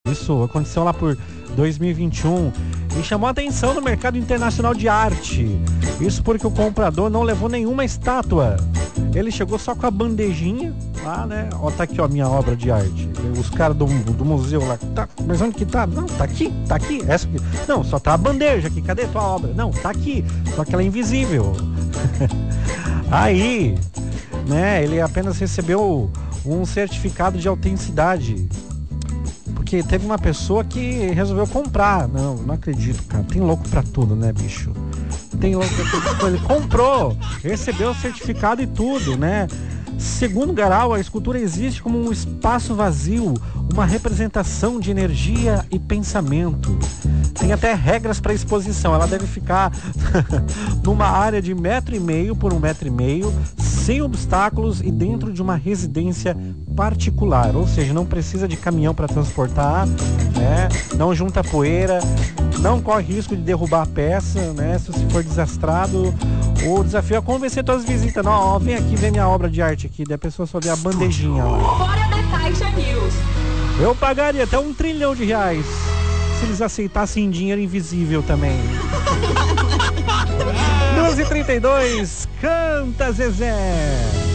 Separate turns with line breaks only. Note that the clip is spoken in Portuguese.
Isso aconteceu lá por 2021 e chamou a atenção no mercado internacional de arte. Isso porque o comprador não levou nenhuma estátua. Ele chegou só com a bandejinha lá, né? Ó, tá aqui, ó, minha obra de arte. Os caras do museu lá, tá, mas onde que tá? Não, tá aqui. Essa aqui. Não, só tá a bandeja aqui. Cadê tua obra? Não, tá aqui. Só que ela é invisível. Aí, né, ele apenas recebeu um certificado de autenticidade. Porque teve uma pessoa que resolveu comprar. Não acredito, cara. Tem louco pra tudo, né, bicho? Tem louco pra tudo. Ele comprou, recebeu o certificado e tudo, né? Segundo Garau, a escultura existe como um espaço vazio, uma representação de energia e pensamento. Tem até regras para exposição. Ela deve ficar numa área de 1,5 m por 1,5 m, sem obstáculos e dentro de uma residência particular. Ou seja, não precisa de caminhão para transportar, né? Não junta poeira, não corre risco de derrubar a peça, né? Se você for desastrado. O desafio é convencer todas as visitas. Não, ó, vem aqui ver minha obra de arte aqui. Daí a pessoa só vê a bandejinha lá.
Fora da Caixa News.
Eu pagaria até R$1 trilhão se eles aceitassem dinheiro invisível também. 12h32, canta Zezé.